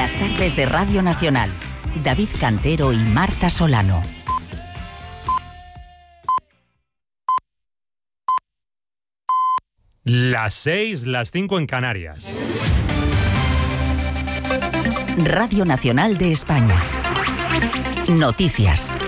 Las tardes de Radio Nacional. David Cantero y Marta Solano. Las 6, las 5 en Canarias. Radio Nacional de España. Noticias.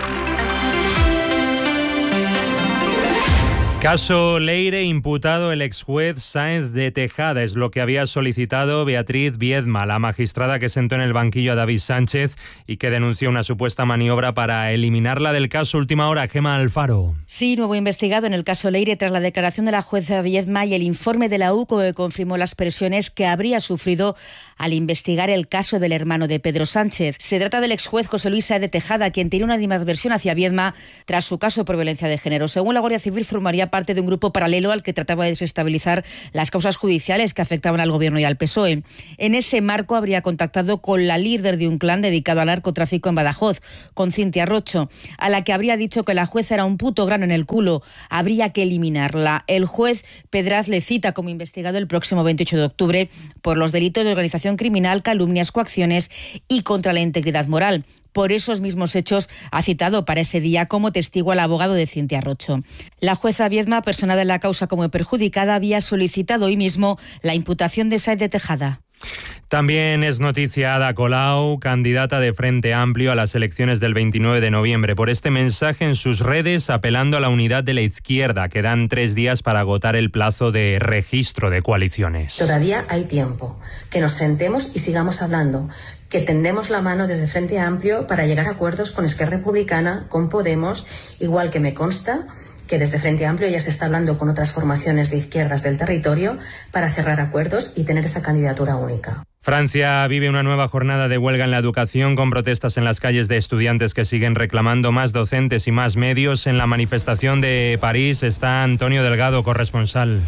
Caso Leire, imputado el exjuez Sáenz de Tejada, es lo que había solicitado Beatriz Viedma, la magistrada que sentó en el banquillo a David Sánchez y que denunció una supuesta maniobra para eliminarla del caso. Última hora, Gemma Alfaro. Sí, nuevo investigado en el caso Leire tras la declaración de la jueza Viedma y el informe de la UCO que confirmó las presiones que habría sufrido al investigar el caso del hermano de Pedro Sánchez. Se trata del exjuez José Luis Sáenz de Tejada, quien tiene una animadversión hacia Viedma tras su caso por violencia de género. Según la Guardia Civil, formaría parte de un grupo paralelo al que trataba de desestabilizar las causas judiciales que afectaban al Gobierno y al PSOE. En ese marco habría contactado con la líder de un clan dedicado al narcotráfico en Badajoz, con Cintia Rocho, a la que habría dicho que la jueza era un puto grano en el culo, habría que eliminarla. El juez Pedraz le cita como investigado el próximo 28 de octubre por los delitos de organización criminal, calumnias, coacciones y contra la integridad moral. Por esos mismos hechos ha citado para ese día como testigo al abogado de Cintia Rocho. La jueza Viedma, personada en la causa como perjudicada, había solicitado hoy mismo la imputación de Sáenz de Tejada. También es noticia Ada Colau, candidata de Frente Amplio a las elecciones del 29 de noviembre, por este mensaje en sus redes apelando a la unidad de la izquierda. Quedan 3 días para agotar el plazo de registro de coaliciones. Todavía hay tiempo. Que nos sentemos y sigamos hablando. Que tendemos la mano desde Frente Amplio para llegar a acuerdos con Esquerra Republicana, con Podemos, igual que me consta que desde Frente Amplio ya se está hablando con otras formaciones de izquierdas del territorio para cerrar acuerdos y tener esa candidatura única. Francia vive una nueva jornada de huelga en la educación con protestas en las calles de estudiantes que siguen reclamando más docentes y más medios. En la manifestación de París está Antonio Delgado, corresponsal.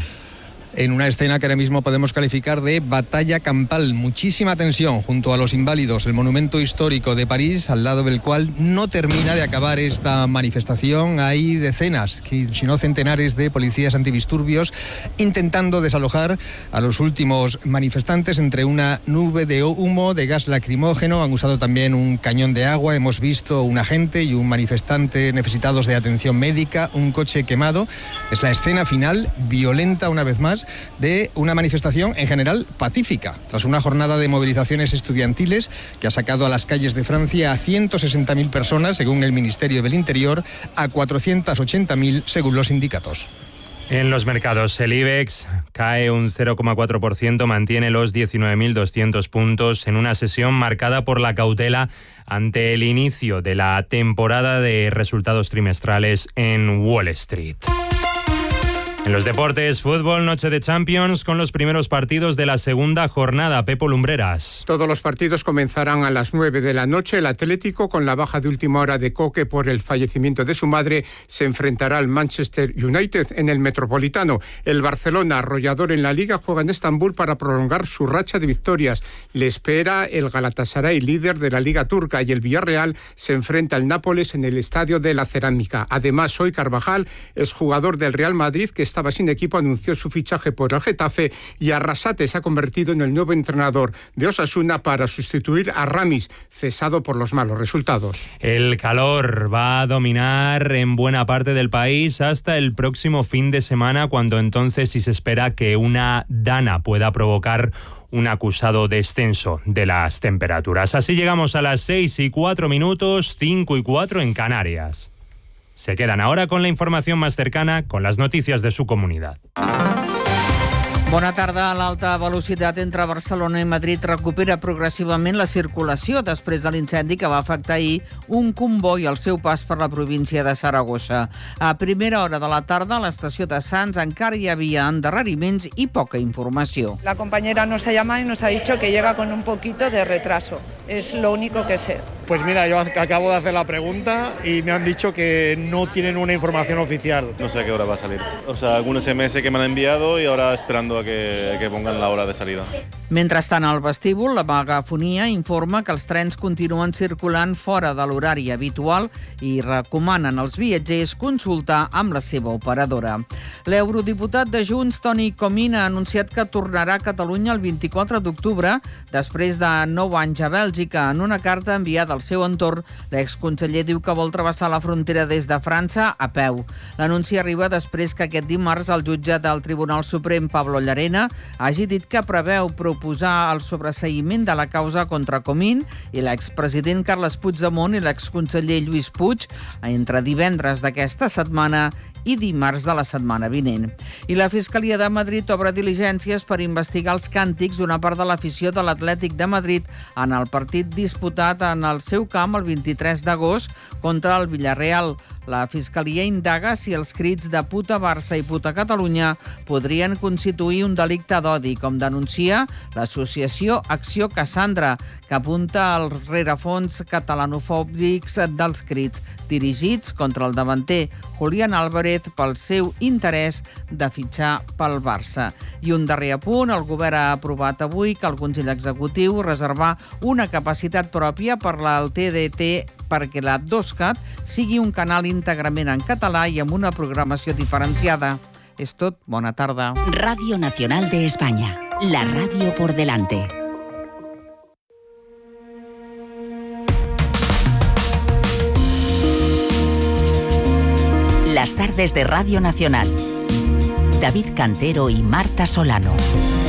En una escena que ahora mismo podemos calificar de batalla campal. Muchísima tensión junto a los Inválidos, el monumento histórico de París, al lado del cual no termina de acabar esta manifestación. Hay decenas, si no centenares, de policías antidisturbios intentando desalojar a los últimos manifestantes entre una nube de humo, de gas lacrimógeno. Han usado también un cañón de agua. Hemos visto un agente y un manifestante necesitados de atención médica, un coche quemado. Es la escena final, violenta una vez más, de una manifestación en general pacífica, tras una jornada de movilizaciones estudiantiles que ha sacado a las calles de Francia a 160.000 personas, según el Ministerio del Interior, a 480.000 según los sindicatos. En los mercados, el IBEX cae un 0,4%, mantiene los 19.200 puntos en una sesión marcada por la cautela ante el inicio de la temporada de resultados trimestrales en Wall Street. En los deportes, fútbol, noche de Champions con los primeros partidos de la segunda jornada. Pepo Lumbreras. Todos los partidos comenzarán a las 9 de la noche. El Atlético, con la baja de última hora de Coque por el fallecimiento de su madre, se enfrentará al Manchester United en el Metropolitano. El Barcelona, arrollador en la Liga, juega en Estambul para prolongar su racha de victorias. Le espera el Galatasaray, líder de la Liga Turca, y el Villarreal se enfrenta al Nápoles en el Estadio de la Cerámica. Además, hoy Carvajal, exjugador del Real Madrid, que estaba sin equipo, anunció su fichaje por el Getafe, y Arrasate se ha convertido en el nuevo entrenador de Osasuna para sustituir a Ramis, cesado por los malos resultados. El calor va a dominar en buena parte del país hasta el próximo fin de semana, cuando entonces sí se espera que una dana pueda provocar un acusado descenso de las temperaturas. Así llegamos a las 6:04, 5:04 en Canarias. Se quedan ahora con la información más cercana, con las noticias de su comunidad. Bona tarda. L'alta velocitat entre Barcelona i Madrid recupera progressivament la circulació després de l'incendi que va afectar ahir un comboi al seu pas per la província de Saragossa. A primera hora de la tarda, a l'estació de Sants encara hi havia endarreriments i poca informació. La compañera nos ha llamado y nos ha dicho que llega con un poquito de retraso. Es lo único que sé. Pues mira, yo acabo de hacer la pregunta y me han dicho que no tienen una información oficial. No sé a qué hora va a salir. O sea, algunos SMS que me han enviado y ahora esperando a que pongan la hora de salida. Mentrestant, al vestíbul, la megafonia informa que els trens continuen circulant fora de l'horari habitual i recomanen als viatgers consultar amb la seva operadora. L'eurodiputat de Junts, Toni Comín, ha anunciat que tornarà a Catalunya el 24 d'octubre, després de 9 anys a Bèlgica. En una carta enviada al seu entorn, l'exconseller diu que vol travessar la frontera des de França a peu. L'anunci arriba després que aquest dimarts el jutge del Tribunal Suprem, Pablo Llarena, hagi dit que preveu proposar el sobreseïment de la causa contra Comín i l'expresident Carles Puigdemont i l'exconseller Lluís Puig entre divendres d'aquesta setmana i dimarts de la setmana vinent. I la Fiscalia de Madrid obre diligències per investigar els càntics d'una part de l'afició de l'Atlètic de Madrid en el partit disputat en el seu camp el 23 d'agost contra el Villarreal. La Fiscalia indaga si els crits de puta Barça i puta Catalunya podrien constituir un delicte d'odi, com denuncia l'associació Acció Cassandra, que apunta als rerefons catalanofòbics dels crits dirigits contra el davanter Julián Álvarez pel seu interès de fitxar pel Barça. I un darrer apunt, el govern ha aprovat avui que el Consell Executiu reservar una capacitat pròpia per al TDT perquè la 2CAT sigui un canal íntegrament en català i amb una programació diferenciada. És tot. Bona tarda. Radio Nacional de España. La radio por delante. Las tardes de Radio Nacional. David Cantero y Marta Solano.